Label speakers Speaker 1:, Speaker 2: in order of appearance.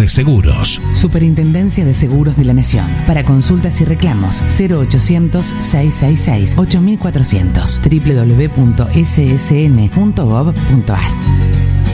Speaker 1: de Seguros.
Speaker 2: Superintendencia de Seguros de la Nación. Para consultas y reclamos, 0800-666-8400. www.ssn.gov.ar.